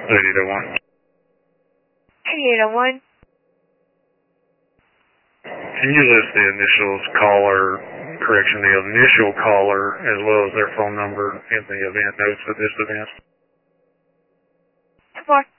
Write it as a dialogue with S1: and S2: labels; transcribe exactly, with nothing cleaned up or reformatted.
S1: eighty-eight oh one.
S2: eighty-eight oh one.
S1: Can you list the initials, caller, correction, the initial caller, as well as their phone number and the event notes for this event?
S2: Four.